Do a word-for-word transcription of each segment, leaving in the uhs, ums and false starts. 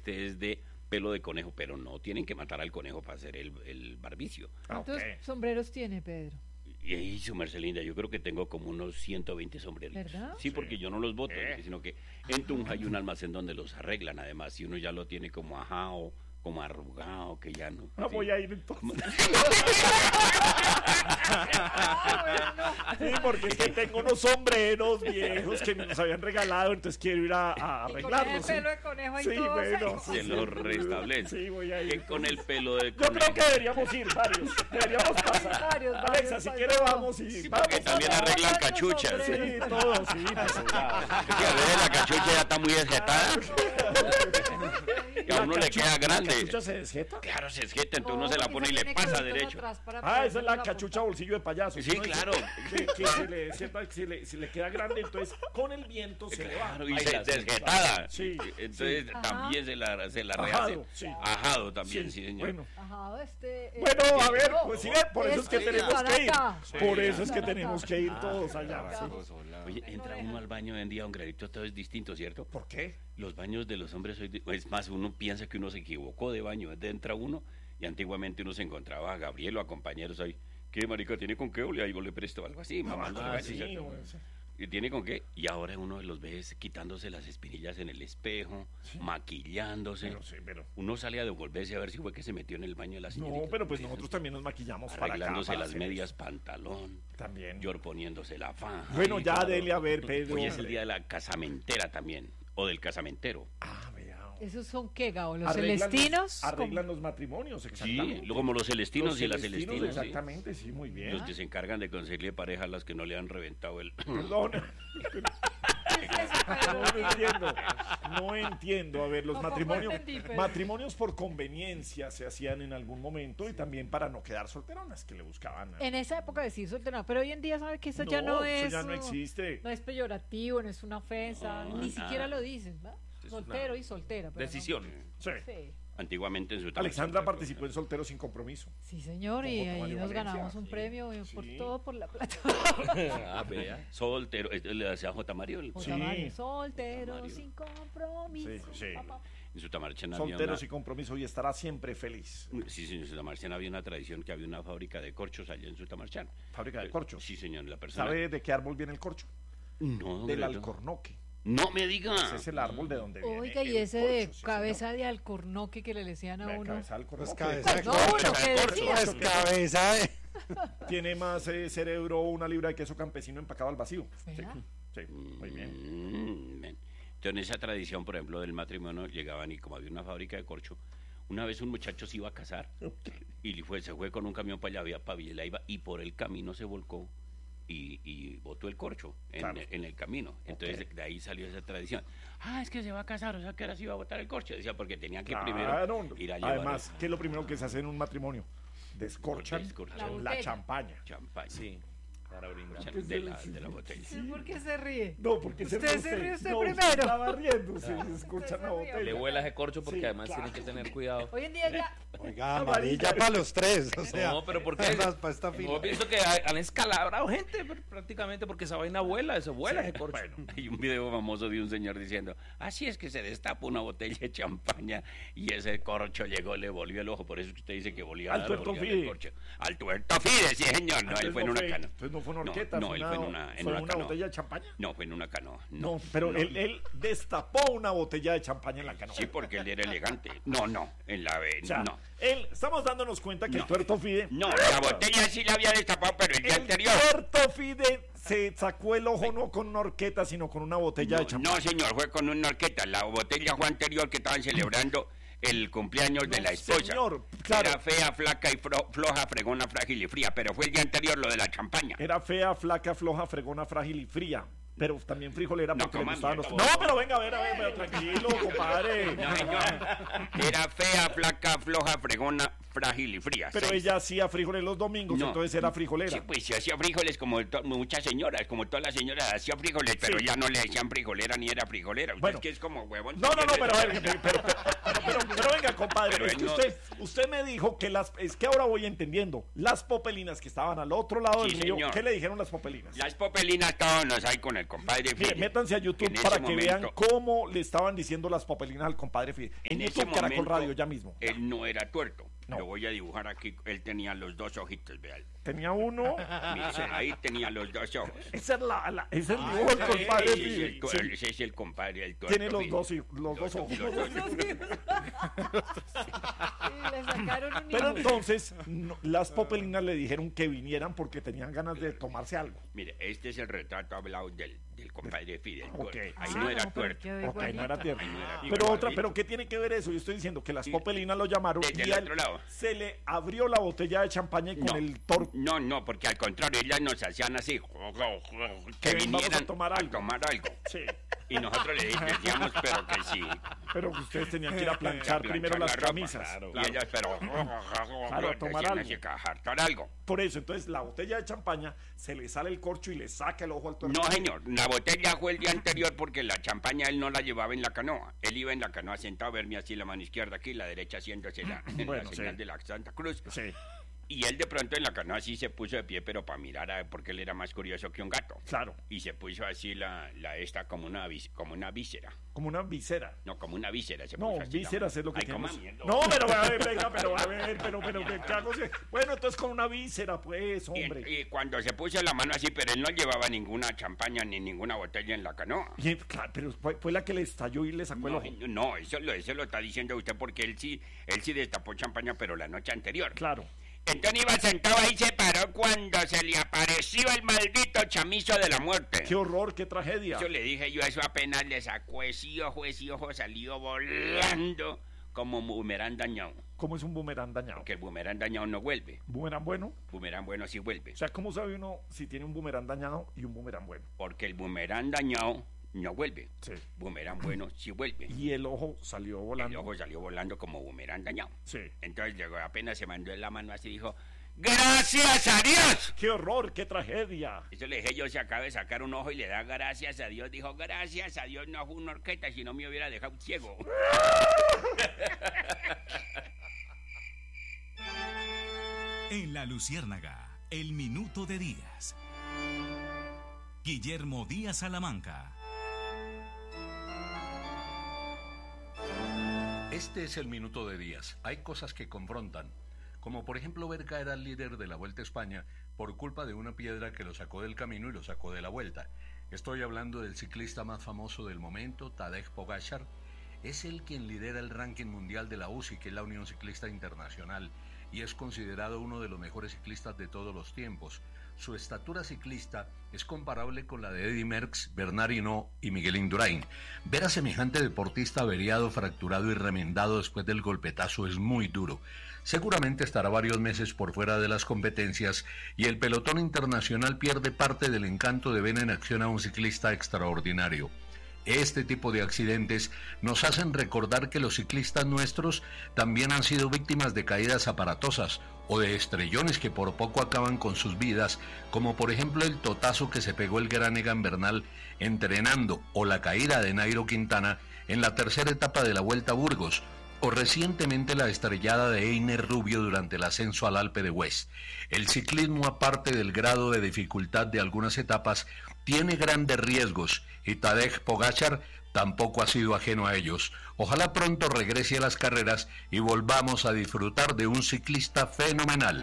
este es de pelo de conejo, pero no tienen que matar al conejo para hacer el, el barbicio. ¿Cuántos Okay. sombreros tiene, Pedro? Y ahí, su merced linda, yo creo que tengo como unos ciento veinte sombreros. ¿Verdad? Sí, porque yo no los boto, Eh. sino que en Tunja hay un almacén donde los arreglan, además, si uno ya lo tiene como ajado, como arrugado, que ya no. No sí. voy a ir entonces. Sí, porque es que tengo unos sombreros viejos que me los habían regalado, entonces quiero ir a, a Y con arreglarlos. ese pelo de conejo ahí Sí, todo bueno, seco. sí, Se sí. lo restablece. Sí, voy a ir. Que con el pelo de Yo conejo. creo que deberíamos ir varios. Deberíamos pasar. Varios, Alexa, varios, si varios. quiere vamos y Sí, vamos. porque también Vamos, arreglan varios cachuchas. Sí, sombreros. todos, sí, pues, ya. Es que a veces la cachucha ya está muy desjetada. Y a uno le queda ¿La grande. cachucha se desjeta? Claro, se esjeta, entonces No, uno se la que pone y tiene le pasa cositas derecho. atrás para Ah, poder esa es la poner cachucha bolsillo de payaso. Sí, ¿no? claro. Que, que se, le, sienta que se, le, se le queda grande, entonces con el viento se le va. Claro, y Ahí se la- desjetada. Sí, Entonces sí. también se la, se la Ajado, rehace. sí. Ajado también, sí, Sí, señor. bueno. Ajá, este, eh, Bueno, a ver, no, pues sí, ve, por eso es que es que tenemos que ir. Barata. Por eso es que Barata. tenemos que ir todos allá. Ah, sí. Oye, entra uno al baño hoy en día, un granito, todo es distinto, ¿cierto? ¿Por qué? Los baños de los hombres hoy, di- es más, uno piensa que uno se equivocó de baño, entra uno y antiguamente uno se encontraba a Gabriel o a compañeros ahí, ¿qué marica tiene con qué? O le, ahí le presto algo así, mamando Ah, algo sí, así, ¿cierto? bueno, sí. ¿Y tiene con qué? Y ahora uno los ve quitándose las espinillas en el espejo, maquillándose. Pero sí, pero... Uno sale a devolverse a ver si fue que se metió en el baño de la señorita. No, pero pues nosotros también nos maquillamos para acá. Arreglándose para las hacer medias, eso. pantalón. También. Yor poniéndose la faja. Bueno, Ay, ya claro. dele a ver, Pedro. Hoy es el día de la casamentera también, o del casamentero. Ah, vea. ¿Esos son qué, Gabo? ¿Los Arreglan los- celestinos? Arreglan los matrimonios, Sí, exactamente. como los celestinos Los y las celestinos, celestinas. sí. exactamente, sí, muy bien. Los que se encargan de conseguirle pareja a las que no le han reventado el... Perdón. No, no entiendo. No entiendo. A ver, los Tampoco matrimonios, entendí, pero- matrimonios por conveniencia se hacían en algún momento y también para no quedar solteronas que le buscaban. a- En esa época decir soltera, pero hoy en día sabe que eso ya no eso es... ya no existe. No es peyorativo, no es una ofensa, No, ni nada. siquiera lo dicen, ¿va? Es Soltero una y soltera. pero no. Decisión. Sí. Sí. Antiguamente en su... Alexandra participó en Soltero sin Compromiso. Sí, señor, y Como ahí Mario nos Valencia, ganamos un sí. premio eh, por Sí. todo por la plata. Ah, vea. Soltero, este le decía a J. Mario, el- J. Sí. Mario, soltero, Mario. sin compromiso. Sí, sí. Pa, pa. en Sutamarchana había Soltero una... sin Compromiso y estará siempre feliz. Sí, sí, en Sutamarchana había una tradición que había una fábrica de corchos allá en Sutamarchana. Fábrica de Eh, corchos. Sí, señor, la persona... ¿Sabe de qué árbol viene el corcho? No, Del hombre, no. alcornoque. No me diga. Ese es el árbol de donde viene. Oiga, y el ese corcho, de sí, cabeza de alcornoque que le decían a señor. De uno. cabeza de alcornoque. Pues cabeza de No, corcho. lo que decía. Pues cabeza de... Tiene más eh, cerebro una libra de queso campesino empacado al vacío. Sí, ¿Verdad? sí, muy bien. Mm, bien. Entonces, en esa tradición, por ejemplo, del matrimonio, llegaban y como había una fábrica de corcho, una vez un muchacho se iba a casar y fue, se fue con un camión para allá, había pavilla, iba y por el camino se volcó y, y botó el corcho en, Claro. en el camino. Entonces, Ok. de ahí salió esa tradición. Ah, es que se va a casar, o sea, que ahora sí iba a botar el corcho. Decía, porque tenía que Claro. primero ir a llevar Además, ¿qué es lo primero que se hace en un matrimonio? Descorchan Descorchan. La la, botella. champaña. champaña. Sí, para brindar. Champaña de la, de la botella. ¿Por qué se ríe? No, porque se Usted ríe se ríe usted no, primero. Estaba riendo, se escuchan se la rió. botella. Le vuela ese corcho porque Sí, además claro. tiene que tener cuidado. Hoy en día ya... Oiga, amarilla para los tres, o sea. No, pero ¿por qué? Además, para esta No, fila. pienso que hay- han escalabrado gente pr- prácticamente porque esa vaina vuela, eso vuela ese corcho. Hay un video famoso de un señor diciendo, así es que se destapa una botella de champaña y ese corcho llegó, le volvió el ojo, por eso es que usted dice que volía Al a tuerto volía Fide. el corcho. Al tuerto Fide, sí señor, no, Entonces él fue en una canoa. Entonces no fue una horqueta, No, fue él una, fue en una, en fue una una canoa. botella de champaña. No, fue en una canoa. No, No, pero no. Él, él destapó una botella de champaña en la canoa. Sí, porque él era elegante. No, no, en la B, O sea, no. él, estamos dándonos cuenta que No. el tuerto Fide. No, la botella sí la había destapado, pero el día El anterior. tuerto Fide se sacó el ojo no con una horqueta, sino con una botella de No, champaña. no, señor, fue con una orquesta. La botella fue anterior que estaban celebrando el cumpleaños de No, la esposa. señor, claro. Era fea, flaca y fro- floja, fregona, frágil y fría, pero fue el día anterior lo de la champaña. Era fea, flaca, floja, fregona, frágil y fría. Pero también frijolera No, porque le coma gustaban los... mierda, No, pero venga, a ver, a ver, pero tranquilo, compadre. No, señor. Era fea, flaca, floja, fregona, frágil y fría. Pero Seis. ella hacía frijoles los domingos, No. entonces era frijolera. Sí, pues se hacía frijoles como to- muchas señoras, como todas las señoras hacían frijoles, pero Sí. ya no le decían frijolera ni era frijolera. Usted Bueno. es que es como huevón. No, no, no, pero, a ver, pero, pero, pero, pero- pero venga, compadre, Pero es él que no- usted, usted me dijo que las, es que ahora voy entendiendo, las popelinas que estaban al otro lado Sí, del río, señor. ¿qué le dijeron las popelinas? Las popelinas estábamos ahí con el compadre Mire, Fidel. métanse a En YouTube ese para que vean momento- cómo le estaban diciendo las popelinas al compadre Fidel. En, En ese YouTube, Caracol momento, Radio, ya mismo. Él no era tuerto. No. Lo voy a dibujar aquí. Él tenía los dos ojitos, vean. Tenía uno. Mire, ahí tenía los dos ojos. Esa es la, la ese es el dibujo del compadre Ese es Fidel. el, co- Sí. ese es el compadre, el tuerto. Tiene los Fidel. dos, hij- los dos ojos. Los dos- Y le sacaron un Pero hijo. entonces, no, las popelinas le dijeron que vinieran porque tenían ganas de tomarse algo. Mire, este es el retrato hablado del, del compadre Fidel. Ok. Ahí Ah, no era pero tuerto. quedó Ok, no era igualito. tierno. Ahí no era Pero igualito. otra, pero ¿qué tiene que ver eso? Yo estoy diciendo que las Y- popelinas lo llamaron desde y el a él otro lado. se le abrió la botella de champaña y con No, el tor no, no, porque al contrario, ellas nos hacían así, que Que ven, vamos a vinieran tomar algo. tomar algo. Sí, Y nosotros le decíamos, pero que sí. pero que ustedes tenían que ir a planchar planchar primero las la ropa. camisas. Y Claro. ellas, pero Claro, a tomar decían algo. así, que a hartar algo. Por eso, entonces la botella de champaña se le sale el corcho y le saca el ojo al tuerto. No, señor, la botella fue el día anterior porque la champaña él no la llevaba en la canoa. Él iba en la canoa sentado, verme así la mano izquierda aquí, la derecha haciéndose la, en Bueno, la sí. señal de la Santa Cruz. Sí, Y él de pronto en la canoa así se puso de pie, pero para mirar, a, porque él era más curioso que un gato. claro, Y se puso así la, la esta como una, vis- como una víscera. como una visera. No, como una víscera. Se No, puso así la vísceras mano. es lo que Ay, coma tenemos. mierda. No, pero a ver, venga, pero a ver, pero, pero, ¿qué qué hago? Bueno, entonces con una víscera, pues, Y, hombre. y cuando se puso la mano así, pero él no llevaba ninguna champaña ni ninguna botella en la canoa. Y, claro, pero fue, fue la que le estalló y le sacó el No, ojo. no, eso lo, eso lo está diciendo usted porque él sí, él sí destapó champaña, pero la noche anterior. Claro. Entonces iba sentado ahí, se paró cuando se le apareció el maldito chamizo de la muerte. Qué horror, qué tragedia. Eso le dije yo, eso apenas le sacó ese ojo, ese ojo salió volando como boomerang dañado. ¿Cómo es un boomerang dañado? Porque el boomerang dañado no vuelve. ¿Boomerang bueno? Boomerang bueno sí vuelve. O sea, ¿cómo sabe uno si tiene un boomerang dañado y un boomerang bueno? Porque el boomerang dañado no vuelve. Sí. Boomerang bueno sí vuelve. Y el ojo salió volando. El ojo salió volando como boomerang dañado. Sí. Entonces llegó, apenas se mandó en la mano así dijo, ¡gracias a Dios! ¡Qué horror, qué tragedia! Eso le dije yo, se acaba de sacar un ojo y le da gracias a Dios. Dijo, gracias a Dios no fue una horqueta, si no me hubiera dejado ciego. En La Luciérnaga, el minuto de Díaz. Guillermo Díaz Salamanca. Este es el minuto de Díaz. Hay cosas que confrontan, como por ejemplo ver caer al líder de la Vuelta a España por culpa de una piedra que lo sacó del camino y lo sacó de la vuelta. Estoy hablando del ciclista más famoso del momento, Tadej Pogačar. Es él quien lidera el ranking mundial de la U C I, que es la Unión Ciclista Internacional, y es considerado uno de los mejores ciclistas de todos los tiempos. Su estatura ciclista es comparable con la de Eddy Merckx, Bernard Hinault y Miguel Indurain. Ver a semejante deportista averiado, fracturado y remendado después del golpetazo es muy duro. Seguramente estará varios meses por fuera de las competencias y el pelotón internacional pierde parte del encanto de ver en acción a un ciclista extraordinario. Este tipo de accidentes nos hacen recordar que los ciclistas nuestros también han sido víctimas de caídas aparatosas o de estrellones que por poco acaban con sus vidas, como por ejemplo el totazo que se pegó el gran Egan Bernal entrenando, o la caída de Nairo Quintana en la tercera etapa de la Vuelta a Burgos, o recientemente la estrellada de Einer Rubio durante el ascenso al Alpe de Huez. El ciclismo, aparte del grado de dificultad de algunas etapas, tiene grandes riesgos y Tadej Pogačar tampoco ha sido ajeno a ellos. Ojalá pronto regrese a las carreras y volvamos a disfrutar de un ciclista fenomenal.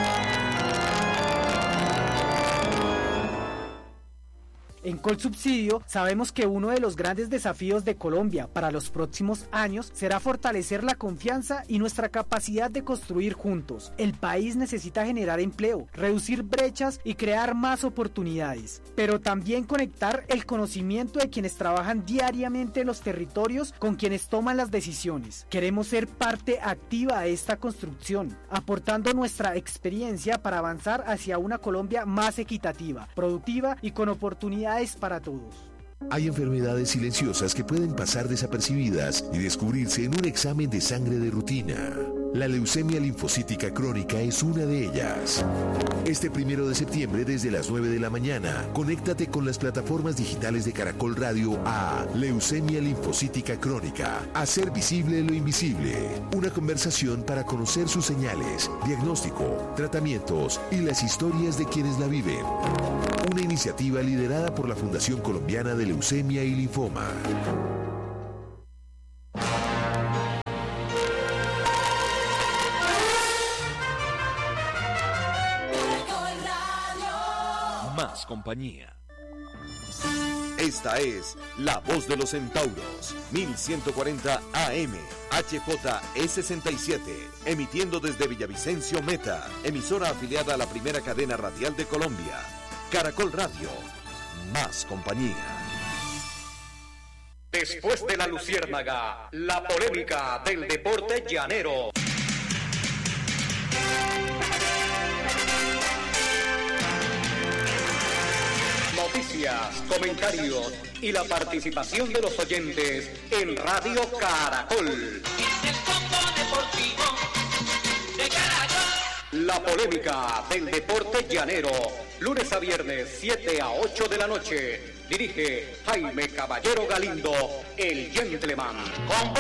En Colsubsidio sabemos que uno de los grandes desafíos de Colombia para los próximos años será fortalecer la confianza y nuestra capacidad de construir juntos. El país necesita generar empleo, reducir brechas y crear más oportunidades, pero también conectar el conocimiento de quienes trabajan diariamente en los territorios con quienes toman las decisiones. Queremos ser parte activa de esta construcción, aportando nuestra experiencia para avanzar hacia una Colombia más equitativa, productiva y con oportunidades para todos. Hay enfermedades silenciosas que pueden pasar desapercibidas y descubrirse en un examen de sangre de rutina. La leucemia linfocítica crónica es una de ellas. Este primero de septiembre desde las nueve de la mañana, conéctate con las plataformas digitales de Caracol Radio a Leucemia linfocítica crónica. Hacer visible lo invisible. Una conversación para conocer sus señales, diagnóstico, tratamientos y las historias de quienes la viven. Una iniciativa liderada por la Fundación Colombiana de Leucemia y Linfoma. Más compañía. Esta es La Voz de los Centauros, mil ciento cuarenta A M, H J E sesenta y siete, emitiendo desde Villavicencio Meta, emisora afiliada a la primera cadena radial de Colombia. Caracol Radio, más compañía. Después de la Luciérnaga, la polémica del deporte llanero. Noticias, comentarios y la participación de los oyentes en Radio Caracol. El combo deportivo de Caracol. La polémica del deporte llanero, lunes a viernes, siete a ocho de la noche. Dirige Jaime Caballero Galindo, el Gentleman. Combo